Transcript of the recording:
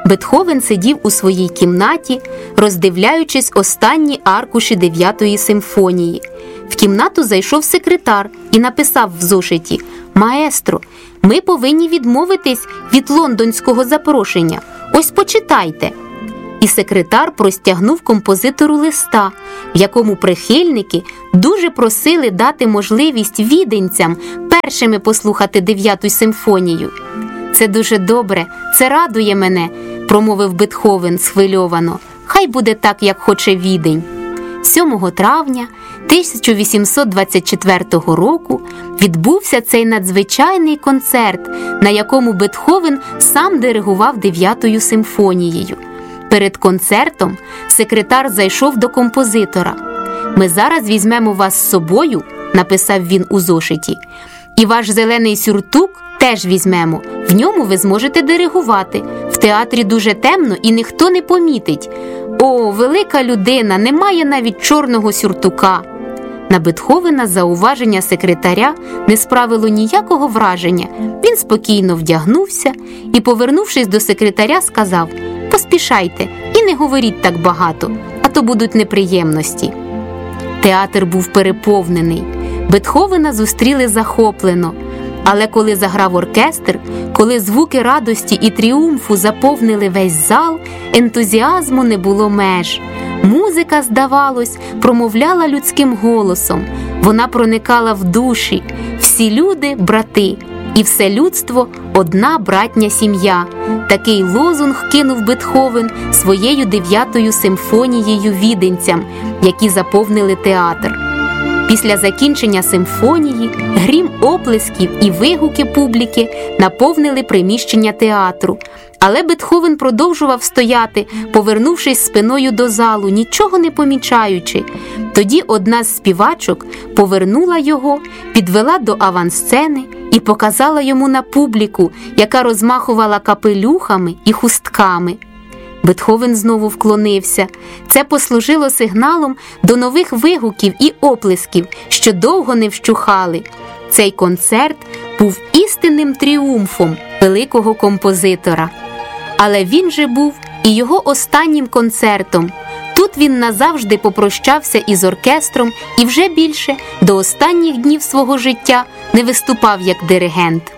Бетховен сидів у своїй кімнаті, роздивляючись останні аркуші 9-ї симфонії. В кімнату зайшов секретар і написав в зошиті: «Маестро, ми повинні відмовитись від лондонського запрошення. Ось почитайте». І секретар простягнув композитору листа, в якому прихильники дуже просили дати можливість віденцям першими послухати 9-ту симфонію. «Це дуже добре, це радує мене», – промовив Бетховен схвильовано. «Хай буде так, як хоче Відень». 7 травня 1824 року відбувся цей надзвичайний концерт, на якому Бетховен сам диригував 9-ю симфонією. Перед концертом секретар зайшов до композитора. «Ми зараз візьмемо вас з собою», – написав він у зошиті, «і ваш зелений сюртук теж візьмемо. В ньому ви зможете диригувати. В театрі дуже темно і ніхто не помітить. О, велика людина, не має навіть чорного сюртука». На Бетховена зауваження секретаря не справило ніякого враження. Він спокійно вдягнувся і, повернувшись до секретаря, сказав: «Поспішайте і не говоріть так багато, а то будуть неприємності». Театр був переповнений. Бетховена зустріли захоплено. Але коли заграв оркестр, коли звуки радості і тріумфу заповнили весь зал, ентузіазму не було меж. Музика, здавалось, промовляла людським голосом. Вона проникала в душі. Всі люди – брати, і все людство – одна братня сім'я. Такий лозунг кинув Бетховен своєю 9-ю симфонією віденцям, які заповнили театр. Після закінчення симфонії грім оплесків і вигуки публіки наповнили приміщення театру. Але Бетховен продовжував стояти, повернувшись спиною до залу, нічого не помічаючи. Тоді одна з співачок повернула його, підвела до авансцени і показала йому на публіку, яка розмахувала капелюхами і хустками. Бетховен знову вклонився. Це послужило сигналом до нових вигуків і оплесків, що довго не вщухали. Цей концерт був істинним тріумфом великого композитора. Але він же був і його останнім концертом. Тут він назавжди попрощався із оркестром і вже більше до останніх днів свого життя не виступав як диригент.